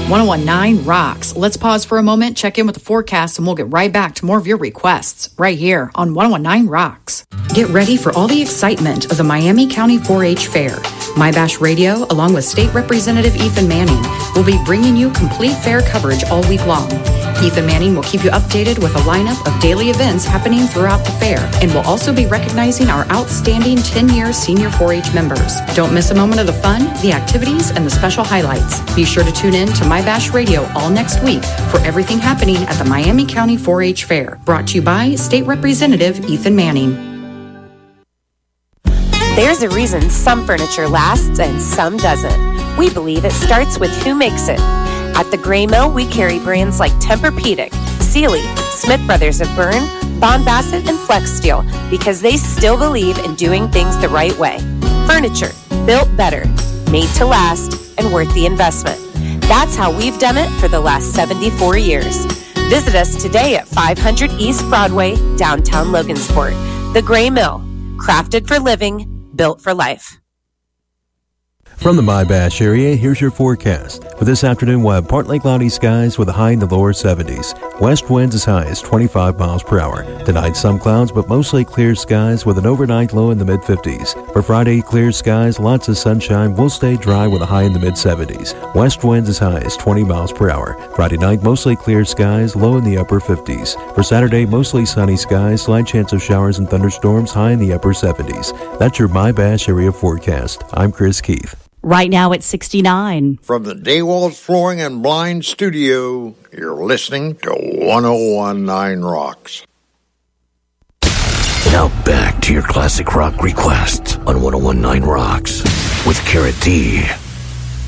1019 rocks. Let's pause for a moment, check in with the forecast, and we'll get right back to more of your requests right here on 1019 Rocks. Get ready for all the excitement of the Miami County 4-H Fair. My Bash Radio, along with State Representative Ethan Manning, will be bringing you complete fair coverage all week long. Ethan Manning will keep you updated with a lineup of daily events happening throughout the fair, and will also be recognizing our outstanding 10-year senior 4-H members. Don't miss a moment of the fun, the activities, and the special highlights. Be sure to tune in to My Bash Radio all next week for everything happening at the Miami County 4-H Fair. Brought to you by State Representative Ethan Manning. There's a reason some furniture lasts and some doesn't. We believe it starts with who makes it. At the Gray Mill, we carry brands like Tempur-Pedic, Sealy, Smith Brothers of Bern, Bond Bassett, and Flex Steel because they still believe in doing things the right way. Furniture built better, made to last, and worth the investment. That's how we've done it for the last 74 years. Visit us today at 500 East Broadway, downtown Logansport. The Gray Mill, crafted for living, built for life. From the My Bash area, here's your forecast. For this afternoon, we'll have partly cloudy skies with a high in the lower 70s. West winds as high as 25 miles per hour. Tonight, some clouds, but mostly clear skies with an overnight low in the mid-50s. For Friday, clear skies, lots of sunshine, will stay dry with a high in the mid-70s. West winds as high as 20 miles per hour. Friday night, mostly clear skies, low in the upper 50s. For Saturday, mostly sunny skies, slight chance of showers and thunderstorms, high in the upper 70s. That's your My Bash area forecast. I'm Chris Keith. Right now it's 69. From the Daywalls Flooring and Blind Studio, you're listening to 1019 Rocks. Now back to your classic rock requests on 1019 Rocks with Carrot D.